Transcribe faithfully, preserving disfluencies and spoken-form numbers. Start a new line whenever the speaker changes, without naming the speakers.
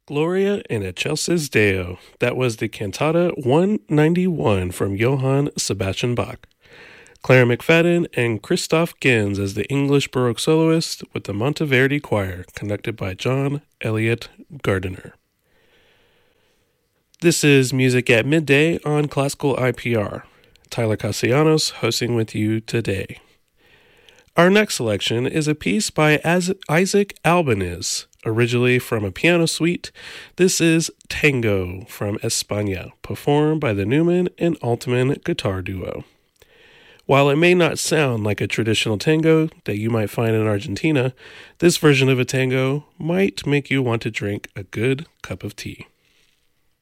Gloria in Excelsis Deo. That was the Cantata one ninety-one from Johann Sebastian Bach. Claire McFadden and Christoph Gens as the English Baroque soloist with the Monteverdi Choir, conducted by John Elliott Gardiner. This is Music at Midday on Classical I P R. Tyler Castellanos hosting with you today. Our next selection is a piece by Isaac Albeniz, originally from a piano suite. This is Tango from España, performed by the Newman and Altman guitar duo. While it may not sound like a traditional tango that you might find in Argentina, this version of a tango might make you want to drink a good cup of tea.